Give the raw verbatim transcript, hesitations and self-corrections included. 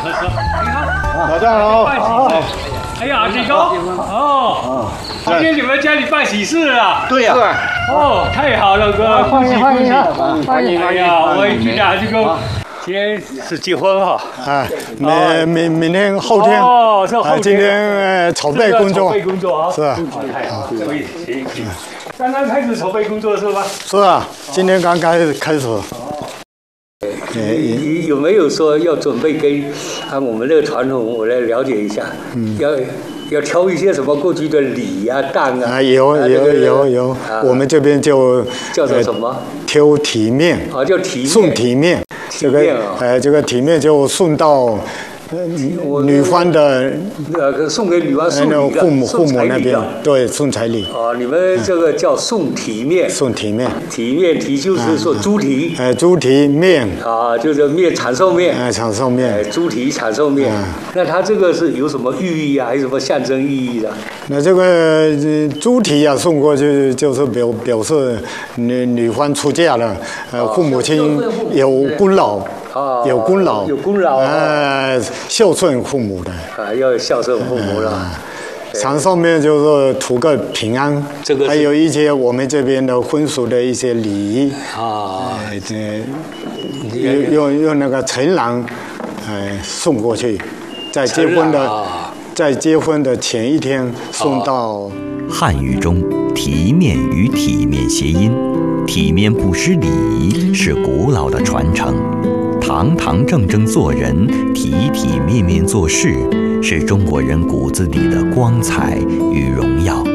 你好， 大家好。 好。哎呀，景公，哦，今天你们家里办喜事啊？ 对呀。 哦，太好了，哥， 欢迎欢迎欢迎！哎呀，我一听啊，这个今天是结婚哈。 啊，明明明天后天。 哦，是后天。 今天筹备工作。 筹备工作啊。 是啊。 太好，可以，行行。刚刚开始筹备工作是吧？ 是啊，今天刚开始开始。 你有没有说要准备跟按我们这个传统，我来了解一下？嗯，要要挑一些什么过去的礼啊、当啊？ 啊，有有有有，我们这边就叫做什么？ 挑体面。 啊，叫体面。 送体面。这个呃，这个体面就送到。女方的呃，送给女方送礼的， 父母父母那边对送彩礼。 哦，你们这个叫送体面。 送体面。 体面体就是说猪蹄。 哎，猪蹄面。 啊，就是面长寿面。 哎，长寿面。 哎，猪蹄长寿面。那它这个是有什么寓意啊？还有什么象征意义的？ 那这个猪蹄啊，送过去就是表表示女女方出嫁了，呃，父母亲有功劳。 啊， 有功劳， 有功劳， 呃，孝顺父母的啊，要孝顺父母了。 长寿面就是图个平安， 这个还有一些我们这边的婚俗的一些礼仪啊， 这用用用那个陈郎，呃，送过去，在结婚的在结婚的前一天送到。 汉语中，体面与体面谐音，体面不失礼仪是古老的传承。堂堂正正做人，体体面面做事，是中国人骨子里的光彩与荣耀。